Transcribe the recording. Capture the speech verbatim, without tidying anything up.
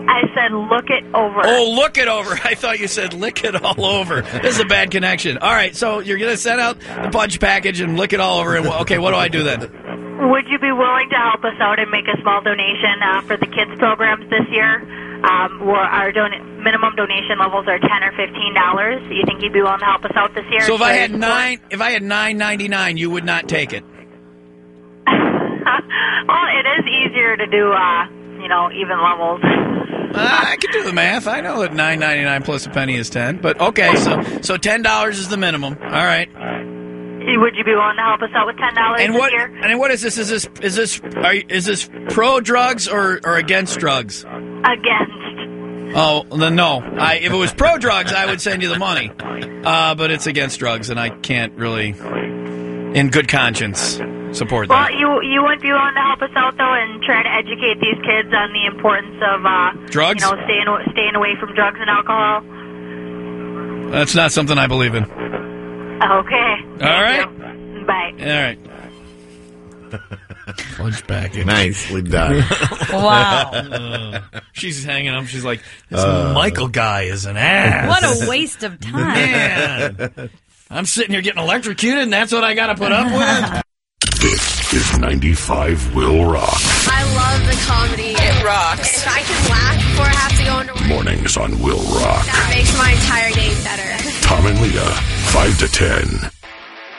I said look it over. Oh, look it over. I thought you said lick it all over. This is a bad connection. All right, so you're going to send out the punch package and lick it all over. And okay, what do I do then? Would you be willing to help us out and make a small donation uh, for the kids programs this year? Um, where our don- minimum donation levels are ten or fifteen dollars. You think you'd be willing to help us out this year? So if I had nine, if I had nine ninety nine, you would not take it. Well, it is easier to do, uh, you know, even levels. Uh, I can do the math. I know that nine ninety nine plus a penny is ten. But okay, so so ten dollars is the minimum. All right. Would you be willing to help us out with ten dollars And this what? year? And what is this? Is this is this are, you- is this pro drugs or, or against drugs? Against. Oh, then no. I, if it was pro drugs, I would send you the money. Uh, but it's against drugs, and I can't really, in good conscience, support Well, that. you you wouldn't be willing to help us out though, and try to educate these kids on the importance of uh, Drugs? You know, staying staying away from drugs and alcohol. That's not something I believe in. Okay. All right. You. Bye. All right. Punch package. Nicely done. Wow. Uh, she's hanging up. She's like, this Uh. Michael guy is an ass. What a waste of time. Man. I'm sitting here getting electrocuted, and that's what I got to put up with? This is ninety-five Will Rock. I love the comedy. It rocks. If I can laugh before I have to go into work, Mornings on Will Rock. that makes my entire day better. Tom and Leah, five to ten.